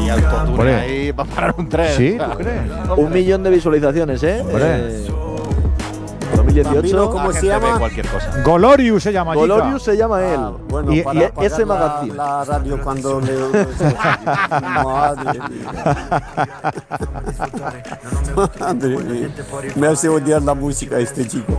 Y autotune ahí va a parar un tren. ¿Sí? ¿Tú crees? 1 millón de visualizaciones, ¿eh? 2018. ¿Cómo se llama? Cualquier cosa. Golorius se llama. Golorius se llama él. Bueno, y para ese apagar magazine. la radio cuando le madre mía. Me hace odiar la música este chico.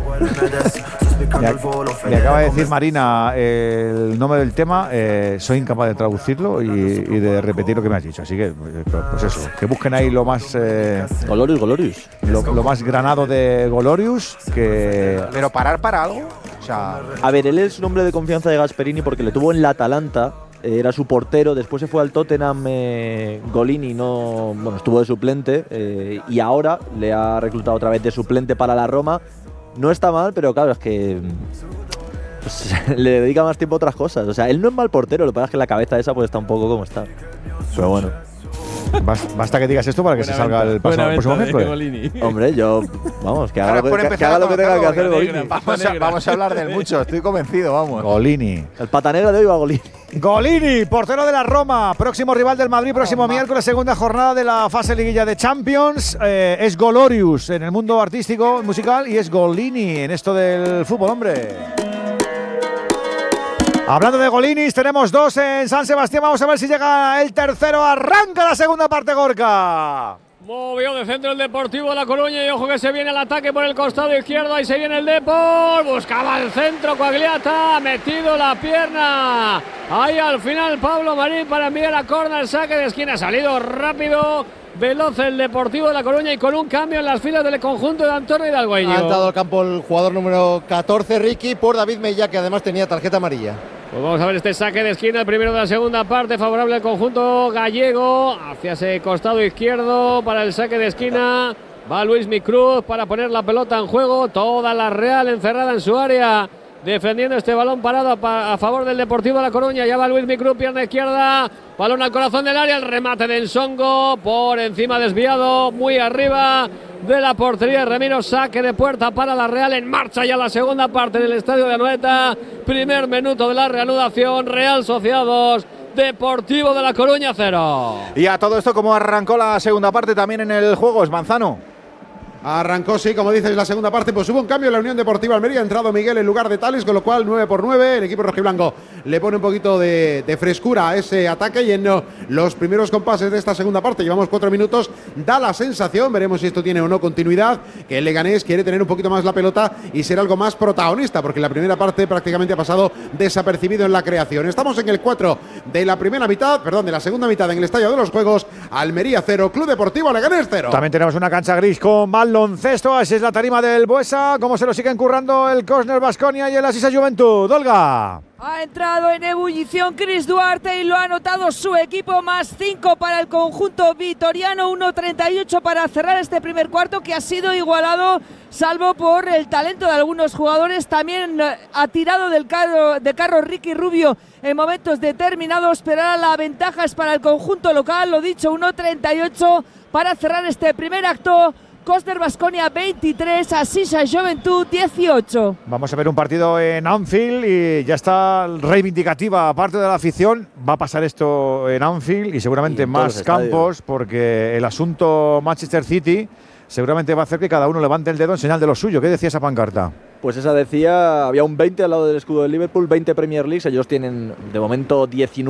Me acaba de decir Marina el nombre del tema. Soy incapaz de traducirlo y de repetir lo que me has dicho. Así que, pues eso, que busquen ahí lo más Golorius. lo más granado de Golorius. Pero parar para algo. O sea, A ver, él es un hombre de confianza de Gasperini porque le tuvo en la Atalanta. Era su portero, después se fue al Tottenham. Golini estuvo de suplente y ahora le ha reclutado otra vez de suplente para la Roma. No está mal, pero claro, es que pues, le dedica más tiempo a otras cosas. O sea, él no es mal portero, lo que pasa es que la cabeza esa pues está un poco como está. Pero bueno. Basta que digas esto para que se salga el próximo miércoles. Hombre, que haga lo que tenga que hacer Golini. Vamos a hablar del mucho, estoy convencido, vamos. Golini. El pata negra de hoy va Golini. Golini, portero de la Roma, próximo rival del Madrid, próximo miércoles, segunda jornada de la fase liguilla de Champions. Es Golorius en el mundo artístico, musical, y es Golini en esto del fútbol, hombre. Hablando de Golinis, tenemos 2 en San Sebastián. Vamos a ver si llega el tercero. Arranca la segunda parte, Gorka. Movió de centro el Deportivo de La Coruña y ojo que se viene el ataque por el costado izquierdo. Ahí se viene el Depor. Buscaba el centro Coagliata. Metido la pierna. Ahí al final Pablo Marín para enviar a córner. Saque de esquina. Ha salido rápido. Veloz el Deportivo de La Coruña y con un cambio en las filas del conjunto de Antonio Hidalgueño. Ha entrado al campo el jugador número 14, Ricky, por David Mella, que además tenía tarjeta amarilla. Pues vamos a ver este saque de esquina, el primero de la segunda parte, favorable al conjunto gallego, hacia ese costado izquierdo para el saque de esquina. Va Luis Micruz para poner la pelota en juego, toda la Real encerrada en su área, defendiendo este balón parado a favor del Deportivo de La Coruña. Ya va Luis Micruz, pierna izquierda, balón al corazón del área, el remate de Ensongo, por encima desviado, muy arriba de la portería de Ramiro. Saque de puerta para la Real. En marcha ya la segunda parte del estadio de Anoeta. Primer minuto de la reanudación. Real Sociedad 2, Deportivo de La Coruña 0. Y a todo esto, ¿cómo arrancó la segunda parte también en el juego? Es Manzano. Arrancó, sí, como dices, la segunda parte, pues hubo un cambio en la Unión Deportiva Almería, ha entrado Miguel en lugar de Tales, con lo cual 9-9, el equipo rojiblanco le pone un poquito de frescura a ese ataque y en los primeros compases de esta segunda parte, llevamos 4 minutos, da la sensación, veremos si esto tiene o no continuidad, que el Leganés quiere tener un poquito más la pelota y ser algo más protagonista, porque la primera parte prácticamente ha pasado desapercibido en la creación. Estamos en el 4 de la de la segunda mitad en el Estadio de los Juegos. Almería 0, Club Deportivo Leganés 0. También tenemos una cancha gris con baloncesto. Así es la tarima del Buesa. Cómo se lo siguen currando el Cosner Baskonia y el Asisa Juventud. Olga. Ha entrado en ebullición Chris Duarte y lo ha anotado su equipo, más 5 para el conjunto vitoriano, 1.38 para cerrar este primer cuarto, que ha sido igualado salvo por el talento de algunos jugadores. También ha tirado del carro Ricky Rubio en momentos determinados, pero ahora la ventaja es para el conjunto local. Lo dicho, 1.38 para cerrar este primer acto. Cosner Baskonia 23, Asisa Juventud 18. Vamos a ver un partido en Anfield y ya está reivindicativa parte de la afición. Va a pasar esto en Anfield y seguramente en más campos, porque el asunto Manchester City seguramente va a hacer que cada uno levante el dedo en señal de lo suyo. ¿Qué decía esa pancarta? Pues esa decía, había un 20 al lado del escudo del Liverpool, 20 Premier Leagues, ellos tienen de momento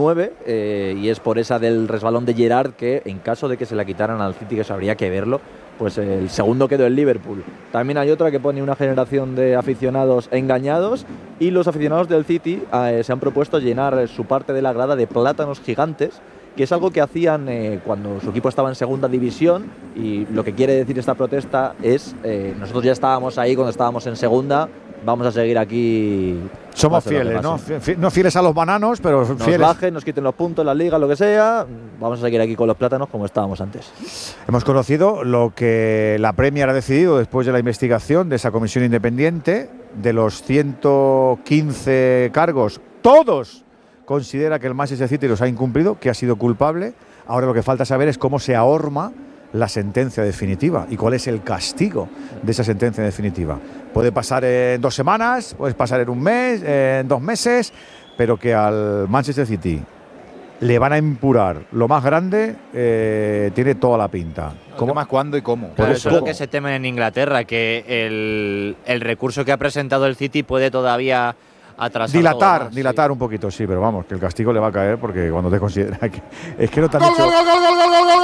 19 y es por esa del resbalón de Gerrard que en caso de que se la quitaran al City, que eso habría que verlo, pues el segundo quedó el Liverpool. También hay otra que pone una generación de aficionados engañados y los aficionados del City se han propuesto llenar su parte de la grada de plátanos gigantes, que es algo que hacían cuando su equipo estaba en segunda división, y lo que quiere decir esta protesta es nosotros ya estábamos ahí cuando estábamos en segunda, vamos a seguir aquí. Somos fieles, ¿no? No fieles a los bananos, pero fieles. Nos bajen, nos quiten los puntos, la liga, lo que sea, vamos a seguir aquí con los plátanos como estábamos antes. Hemos conocido lo que la Premier ha decidido después de la investigación de esa comisión independiente. De los 115 cargos, todos considera que el Manchester City los ha incumplido, que ha sido culpable. Ahora lo que falta saber es cómo se ahorma la sentencia definitiva y cuál es el castigo de esa sentencia definitiva. Puede pasar en 2 semanas, puede pasar en 1 mes, en 2 meses, pero que al Manchester City le van a impurar lo más grande, tiene toda la pinta. ¿Cómo más cuándo y cómo? Claro, eso es lo que se teme en Inglaterra, que el recurso que ha presentado el City puede todavía atrasar. Dilatar un poquito, sí, pero vamos, que el castigo le va a caer porque cuando te considera que es que no te han ¡Gol, dicho… gol, gol, gol, gol, gol, gol!